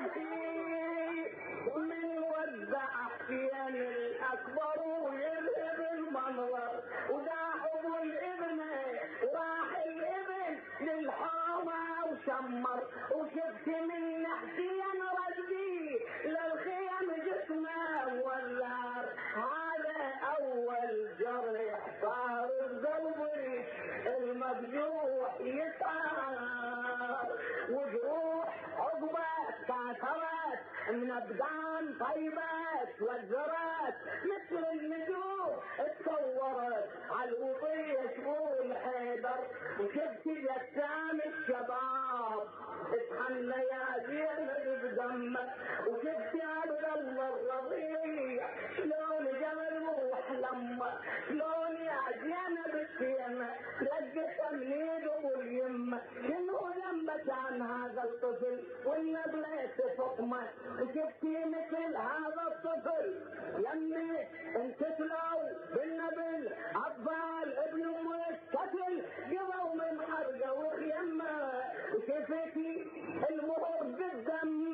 من ودع احيان الاكبر ويذهب المنظر وداعوا الابن راح الابن للحامة وشمر وشفت من نحتين رجلي للخيم جسمه والنار. هذا اول جرح صار الزوج المجروح يسعر وجروح عقبات كاثرات من ابدان طيبات وزرات مثل النجوم تصورت على الوطيش والحيدر. وشفت جسام الشباب اتحنى يا زينب بدمك وشفت عبد الله الرضيع شلون جمل روح لما شلون يا زينب السيمة لقيت منيد واليمة. شنو لما كان هذا الطفل والنبلة فاطمة وشفتي مثل هذا الطفل يمي انتسلوا بالنبل اطفال ابن امك قتل قضوا من حرقه وخيمه وشفتي المهر بالدم